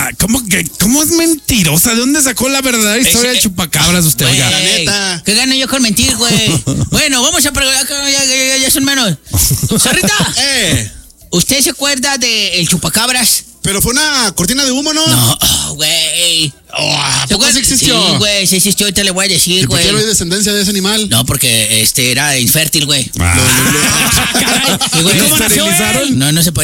¿Cómo es mentirosa? ¿De dónde sacó la verdadera historia del chupacabras usted? Güey, Oiga? la neta. ¿Qué gano yo con mentir, güey? Bueno, vamos a preguntar, ya son menos. Zorrita, ¿usted se acuerda del chupacabras? Pero fue una cortina de humo, ¿no? No, güey. ¿Por qué sí existió? Sí, güey, sí existió, ahorita le voy a decir, ¿Y por güey. qué no hay descendencia de ese animal? No, porque era infértil, güey. Caray. Sí, güey. ¿Cómo nació él? No se podía.